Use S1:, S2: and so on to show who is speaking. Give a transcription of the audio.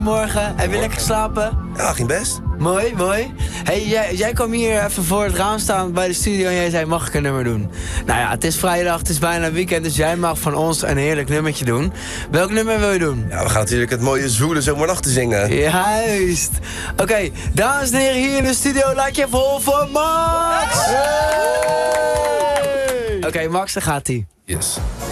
S1: Morgen, heb je lekker geslapen?
S2: Ja, ging best.
S1: Mooi, mooi. Hey, jij kwam hier even voor het raam staan bij de studio en jij zei, mag ik een nummer doen? Nou ja, het is vrijdag, het is bijna weekend, dus jij mag van ons een heerlijk nummertje doen. Welk nummer wil je doen?
S2: Ja, we gaan natuurlijk het mooie zwoele zomernachten zingen.
S1: Juist. Oké, dames en heren, hier in de studio, laat je even horen voor Max! Hey! Oké, Max, daar gaat-ie.
S2: Yes.